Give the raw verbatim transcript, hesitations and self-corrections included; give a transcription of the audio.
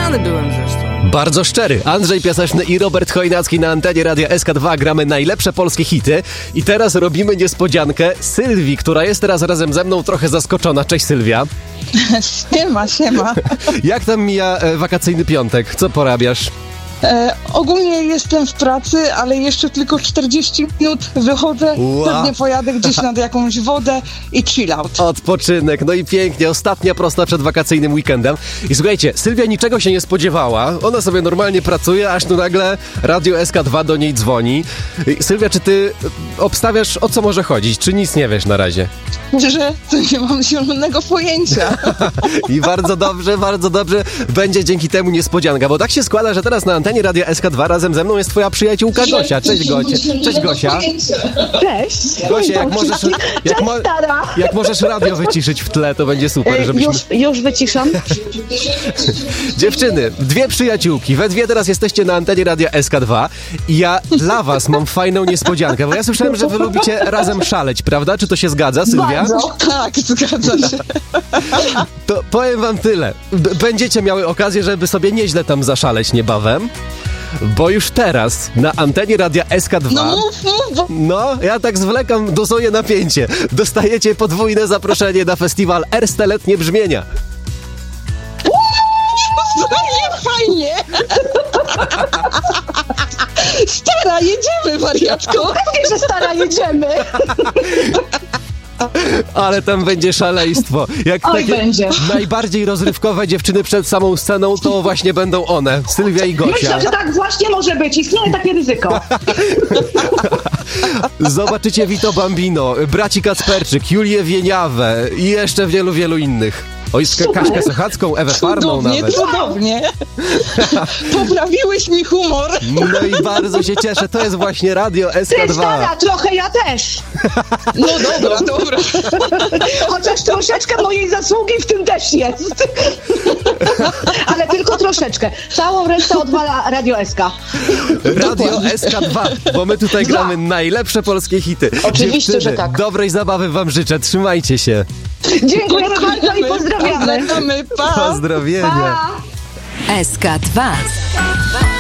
Pijany byłem zresztą. Bardzo szczery. Andrzej Piaseczny i Robert Chojnacki na antenie Radia S K dwa. Gramy najlepsze polskie hity. I teraz robimy niespodziankę Sylwii, która jest teraz razem ze mną trochę zaskoczona. Cześć, Sylwia. Siema, siema. Jak tam mija e, wakacyjny piątek? Co porabiasz? E, ogólnie jestem w pracy, ale jeszcze tylko czterdzieści minut wychodzę. Wow. Pewnie pojadę gdzieś nad jakąś wodę i chill out. Odpoczynek, no i pięknie, ostatnia prosta przed wakacyjnym weekendem. I słuchajcie, Sylwia niczego się nie spodziewała, ona sobie normalnie pracuje, aż tu nagle Radio S K dwa do niej dzwoni. I Sylwia, czy ty obstawiasz, o co może chodzić, czy nic nie wiesz na razie? Że to nie mam zielonego pojęcia. I bardzo dobrze, bardzo dobrze, będzie dzięki temu niespodzianka, bo tak się składa, że teraz na antenie Radia S K dwa razem ze mną jest twoja przyjaciółka Gosia. Cześć, Gocie. Cześć, Gosia. Cześć. Gosia, jak możesz, jak, mo- stara. jak możesz radio wyciszyć w tle, to będzie super, żebyśmy... Już, już wyciszam. Dziewczyny, dwie przyjaciółki, we dwie teraz jesteście na antenie Radia S K dwa i ja dla was mam fajną niespodziankę, bo ja słyszałem, że wy lubicie razem szaleć, prawda? Czy to się zgadza, Sylwia? Bardzo. Tak, zgadza się. To powiem wam tyle. B- będziecie miały okazję, żeby sobie nieźle tam zaszaleć niebawem, bo już teraz na antenie Radia S K dwa... No mów, mów, bo... No, ja tak zwlekam, dozuję napięcie. Dostajecie podwójne zaproszenie na festiwal Ersteletnie Brzmienia. Nie, fajnie. Stara, jedziemy, wariatko. Pewnie, że stara, jedziemy. Ale tam będzie szaleństwo. Jak Oj, takie będzie. najbardziej rozrywkowe dziewczyny przed samą sceną, to właśnie będą one. Sylwia i Gosia. Myślę, że tak właśnie może być. Istnieje takie ryzyko. Zobaczycie Vito Bambino, braci Kacperczyk, Julię Wieniawę i jeszcze wielu, wielu innych. Oj, Kaśkę Sochacką, Ewę Farmą Cudownie, nawet. cudownie. Poprawiłeś mi humor. No i bardzo się cieszę, to jest właśnie Radio S K Ty dwa. stara, trochę ja też. No dobra, dobra. Chociaż troszeczkę mojej zasługi w tym też jest. Ale tylko troszeczkę. Całą resztę odwala Radio S K. Radio S K dwa, bo my tutaj gramy najlepsze polskie hity. Oczywiście, Dziewczyny, że tak. dobrej zabawy wam życzę, trzymajcie się. Dziękujemy bardzo i pozdrawiamy. Pozdrawiamy, pa. Pozdrowienia. Pa. S K dwa.